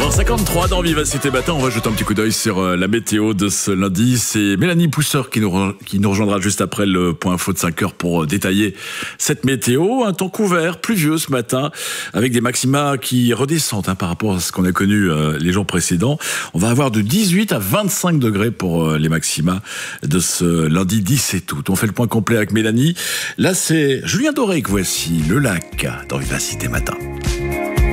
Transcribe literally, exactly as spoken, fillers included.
cinquante-trois dans Vivacité Matin, on va jeter un petit coup d'œil sur la météo de ce lundi. C'est Mélanie Pousseur qui nous, qui nous rejoindra juste après le point info de cinq heures pour détailler cette météo. Un temps couvert, pluvieux ce matin, avec des maxima qui redescendent hein, par rapport à ce qu'on a connu euh, les jours précédents. On va avoir de dix-huit à vingt-cinq degrés pour euh, les maxima de ce lundi dix-sept août. On fait le point complet avec Mélanie. Là, c'est Julien Doré que voici, le lac dans Vivacité Matin.